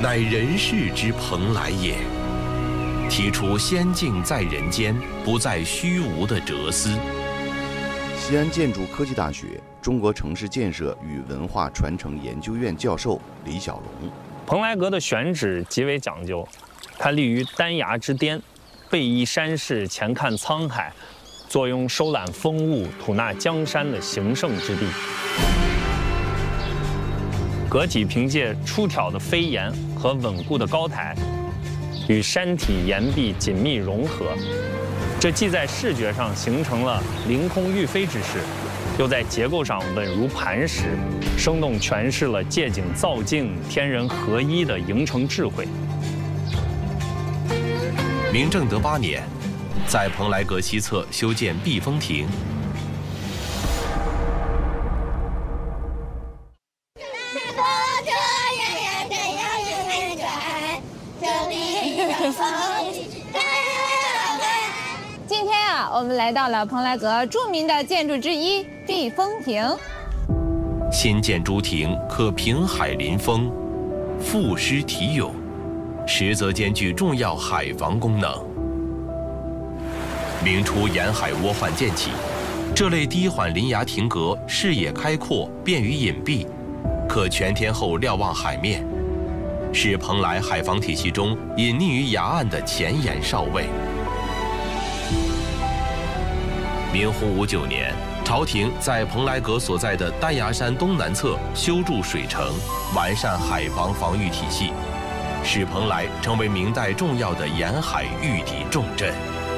乃人世之蓬莱也。提出仙境在人间，不在虚无的哲思。 西安建筑科技大学中国城市建设与文化传承研究院教授李小龙。 蓬莱阁的选址极为讲究，它立于丹崖之巅，背依山势，前看沧海，作用收揽风物、吐纳江山的形胜之地。阁体凭借出挑的飞檐和稳固的高台，与山体岩壁紧密融合，这既在视觉上形成了凌空欲飞之势，又在结构上稳如磐石，生动诠释了借景造境、天人合一的营城智慧。 明正德8年，在蓬莱阁西侧修建避风亭。 今天啊，我们来到了蓬莱阁著名的建筑之一避风亭。 新建诸亭可平海临风，赋诗题咏，实则兼具重要海防功能。明初沿海倭患渐起，这类低缓临崖亭阁视野开阔，便于隐蔽，可全天候瞭望海面，是蓬莱海防体系中隐匿于崖岸的前沿哨位。明洪武9年，朝廷在蓬莱阁所在的丹崖山东南侧修筑水城，完善海防防御体系，使蓬莱成为明代重要的沿海御敌重镇。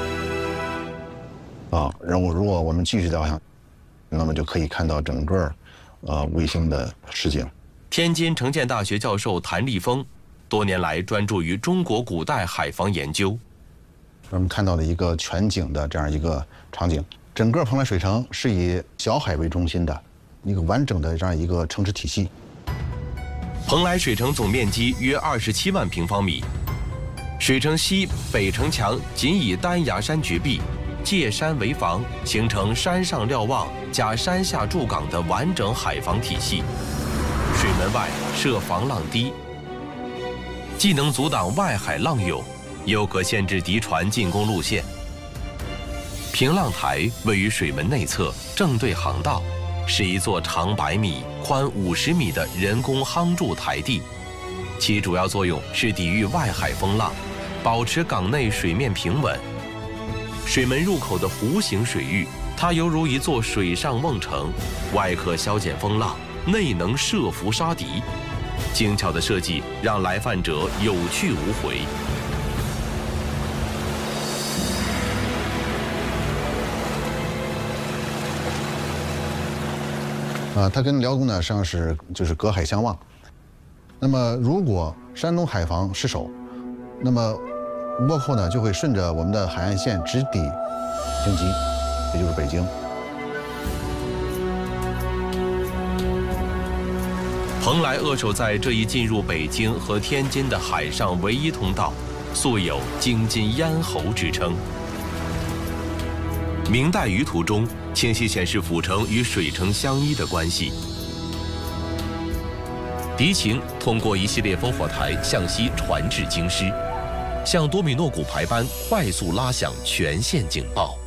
如果我们继续导向，那么就可以看到整个卫星的实景。 天津城建大学教授谭立峰多年来专注于中国古代海防研究。 我们看到了一个全景的这样一个场景，整个蓬莱水城是以小海为中心的一个完整的这样一个城市体系。 蓬莱水城总面积约27万平方米，水城西北城墙仅以丹崖山绝壁，借山为防，形成山上瞭望加山下驻港的完整海防体系。水门外设防浪堤，既能阻挡外海浪涌，又可限制敌船进攻路线。平浪台位于水门内侧，正对航道，是一座长100米、宽50米的人工夯筑台地，其主要作用是抵御外海风浪，保持港内水面平稳。水门入口的弧形水域，它犹如一座水上瓮城，外可消减风浪，内能设伏杀敌。精巧的设计让来犯者有去无回。 它跟辽东呢实际上就是隔海相望。那么如果山东海防失守，那么倭寇呢就会顺着我们的海岸线直抵京畿，也就是北京。 蓬莱扼守在这一进入北京和天津的海上唯一通道，素有京津咽喉之称。明代舆图中清晰显示府城与水城相依的关系。敌情通过一系列烽火台向西传至京师，像多米诺骨牌般快速拉响全线警报。